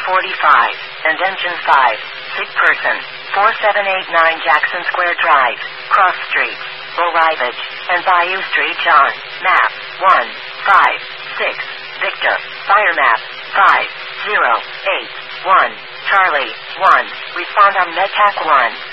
and engine 5, sick person, 4789 Jackson Square Drive, Cross Street, Bull Rivage, and Bayou Street, John, map, 156, Victor, fire map, 5081, Charlie, 1, respond on MedTac 1.